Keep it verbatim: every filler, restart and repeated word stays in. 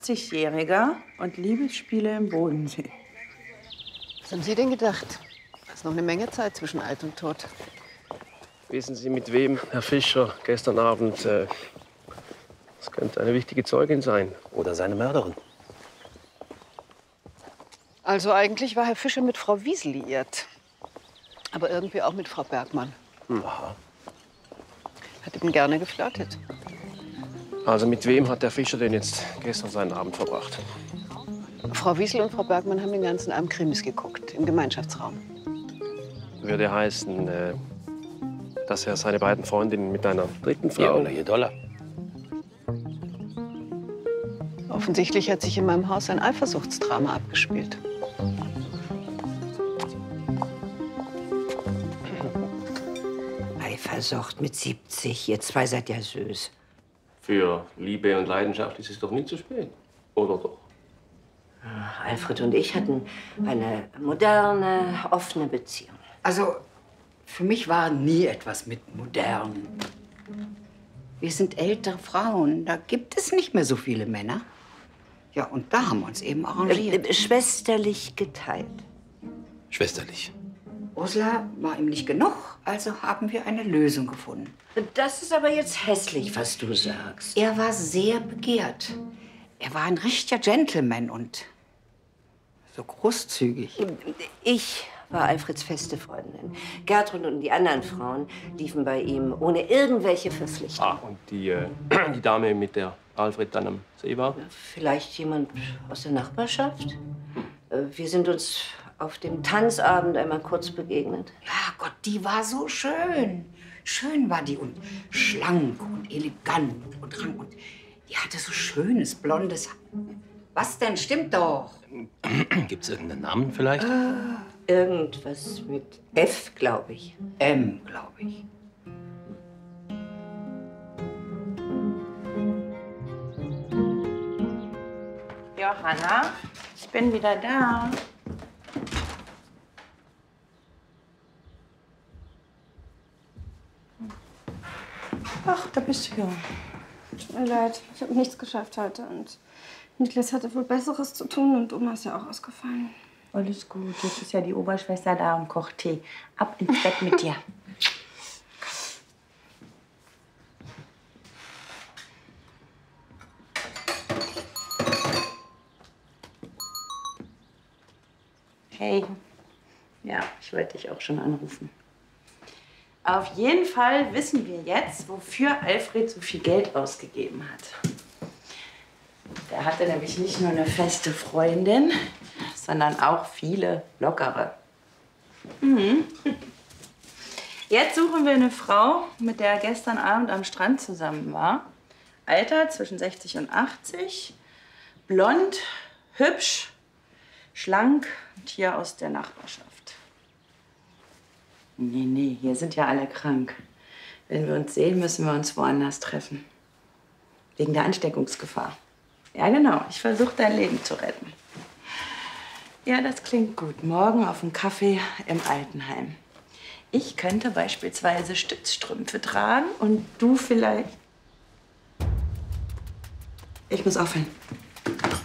siebzigjähriger und Liebesspiele im Bodensee. Was haben Sie denn gedacht? Es ist noch eine Menge Zeit zwischen alt und tot. Wissen Sie, mit wem Herr Fischer gestern Abend... Äh, das könnte eine wichtige Zeugin sein. Oder seine Mörderin. Also eigentlich war Herr Fischer mit Frau Wiesel liiert. Aber irgendwie auch mit Frau Bergmann. Hm. Aha. Hat ihm gerne geflirtet. Also mit wem hat der Fischer denn jetzt gestern seinen Abend verbracht? Frau Wiesel und Frau Bergmann haben den ganzen Abend Krimis geguckt, im Gemeinschaftsraum. Würde heißen, äh, dass er seine beiden Freundinnen mit einer dritten Frau... Ja, oder je Dollar. Offensichtlich hat sich in meinem Haus ein Eifersuchtsdrama abgespielt. Eifersucht mit siebzig. Ihr zwei seid ja süß. Für Liebe und Leidenschaft ist es doch nie zu spät. Oder doch? Alfred und ich hatten eine moderne, offene Beziehung. Also, für mich war nie etwas mit modern. Wir sind ältere Frauen, da gibt es nicht mehr so viele Männer. Ja, und da haben wir uns eben arrangiert. Äh, schwesterlich geteilt. Schwesterlich. Ursula war ihm nicht genug, also haben wir eine Lösung gefunden. Das ist aber jetzt hässlich, was du sagst. Er war sehr begehrt. Er war ein richtiger Gentleman und so großzügig. Ich war Alfreds feste Freundin. Gertrud und die anderen Frauen liefen bei ihm ohne irgendwelche Verpflichtungen. Ah, und die, äh, die Dame, mit der Alfred dann am See war? Vielleicht jemand aus der Nachbarschaft? Äh, Wir sind uns auf dem Tanzabend einmal kurz begegnet. Ja, Gott, die war so schön. Schön war die und schlank und elegant und rank. Und die hatte so schönes, blondes Haar. Was denn? Stimmt doch. Gibt's irgendeinen Namen vielleicht? Irgendwas mit F, glaube ich. M, glaube ich. Johanna, ich bin wieder da. Ach, da bist du ja. Tut mir leid, ich habe nichts geschafft heute und Niklas hatte wohl Besseres zu tun und Oma ist ja auch ausgefallen. Alles gut, jetzt ist ja die Oberschwester da und kocht Tee. Ab ins Bett mit dir. Hey. Ja, ich wollte dich auch schon anrufen. Auf jeden Fall wissen wir jetzt, wofür Alfred so viel Geld ausgegeben hat. Der hatte nämlich nicht nur eine feste Freundin, sondern auch viele lockere. Mhm. Jetzt suchen wir eine Frau, mit der er gestern Abend am Strand zusammen war. Alter zwischen sechzig und achtzig, blond, hübsch, schlank und hier aus der Nachbarschaft. Nee, nee, hier sind ja alle krank. Wenn wir uns sehen, müssen wir uns woanders treffen. Wegen der Ansteckungsgefahr. Ja, genau. Ich versuche, dein Leben zu retten. Ja, das klingt gut. Morgen auf einen Kaffee im Altenheim. Ich könnte beispielsweise Stützstrümpfe tragen und du vielleicht... Ich muss aufhören.